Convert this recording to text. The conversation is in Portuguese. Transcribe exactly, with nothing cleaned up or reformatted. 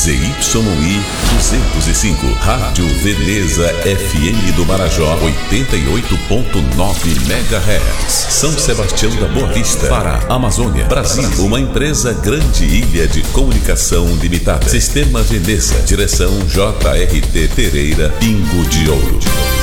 Z Y I duzentos e cinco, Rádio Veneza F M do Marajó, oitenta e oito ponto nove megahertz, São Sebastião da Boa Vista, para Amazônia, Brasil. Uma empresa Grande Ilha de Comunicação Limitada. Sistema Veneza. Direção J R T Pereira, Pingo de Ouro.